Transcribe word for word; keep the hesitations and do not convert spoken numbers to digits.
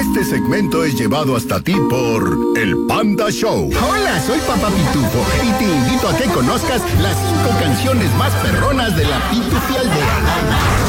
Este segmento es llevado hasta ti por el Panda Show. Hola, soy Papá Pitufo y te invito a que conozcas las cinco canciones más perronas de la Pitufi Aldea.